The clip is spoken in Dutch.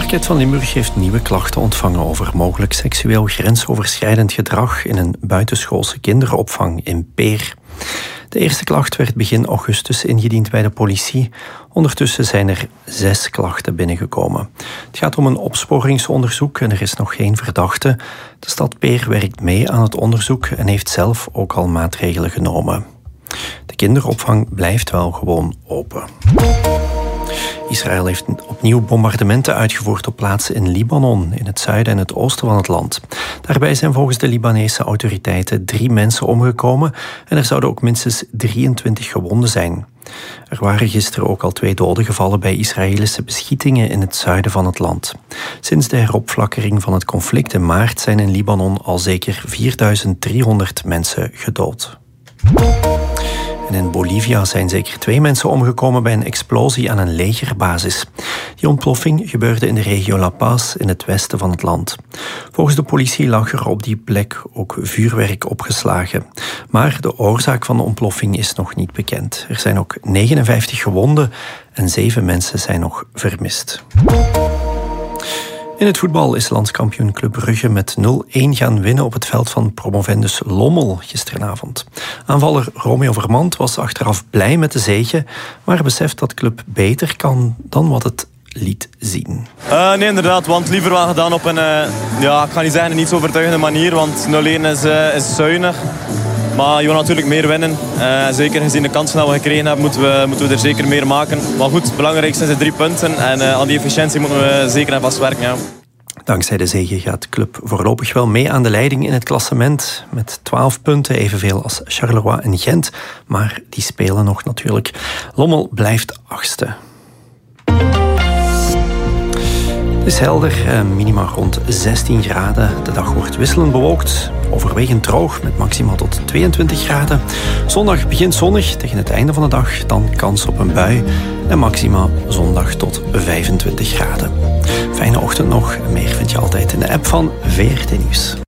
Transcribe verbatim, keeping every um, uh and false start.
Parket van Limburg heeft nieuwe klachten ontvangen over mogelijk seksueel grensoverschrijdend gedrag in een buitenschoolse kinderopvang in Peer. De eerste klacht werd begin augustus ingediend bij de politie. Ondertussen zijn er zes klachten binnengekomen. Het gaat om een opsporingsonderzoek en er is nog geen verdachte. De stad Peer werkt mee aan het onderzoek en heeft zelf ook al maatregelen genomen. De kinderopvang blijft wel gewoon open. Israël heeft opnieuw bombardementen uitgevoerd op plaatsen in Libanon, in het zuiden en het oosten van het land. Daarbij zijn volgens de Libanese autoriteiten drie mensen omgekomen en er zouden ook minstens drieëntwintig gewonden zijn. Er waren gisteren ook al twee doden gevallen bij Israëlische beschietingen in het zuiden van het land. Sinds de heropflakkering van het conflict in maart zijn in Libanon al zeker vierduizend driehonderd mensen gedood. En in Bolivia zijn zeker twee mensen omgekomen bij een explosie aan een legerbasis. Die ontploffing gebeurde in de regio La Paz in het westen van het land. Volgens de politie lag er op die plek ook vuurwerk opgeslagen. Maar de oorzaak van de ontploffing is nog niet bekend. Er zijn ook negenenvijftig gewonden en zeven mensen zijn nog vermist. In het voetbal is landskampioen Club Brugge met nul-een gaan winnen op het veld van promovendus Lommel gisteravond. Aanvaller Romeo Vermand was achteraf blij met de zege, maar beseft dat Club beter kan dan wat het liet zien. Uh, nee, inderdaad, want liever wel gedaan op een, uh, ja, ik ga niet zeggen een niet zo overtuigende manier, want nul-een is, uh, is zuinig. Maar je wil natuurlijk meer winnen. Uh, zeker gezien de kansen die we gekregen hebben, moeten we, moeten we er zeker meer maken. Maar goed, het belangrijkste zijn de drie punten. En uh, aan die efficiëntie moeten we zeker en vast werken. Ja. Dankzij de zege gaat de club voorlopig wel mee aan de leiding in het klassement. Met twaalf punten, evenveel als Charleroi en Gent. Maar die spelen nog natuurlijk. Lommel blijft achtste. Het is helder, minima rond zestien graden. De dag wordt wisselend bewolkt, overwegend droog met maxima tot tweeëntwintig graden. Zondag begint zonnig, tegen het einde van de dag dan kans op een bui. En maxima zondag tot vijfentwintig graden. Fijne ochtend nog, meer vind je altijd in de app van V R T Nieuws.